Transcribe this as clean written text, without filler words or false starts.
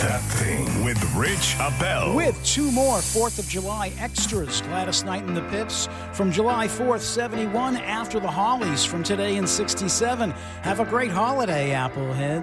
That Thing with Rich Appel. With two more 4th of July extras. Gladys Knight and the Pips from July 4th, 71, After the Hollies from today in 67. Have a great holiday, Applehead.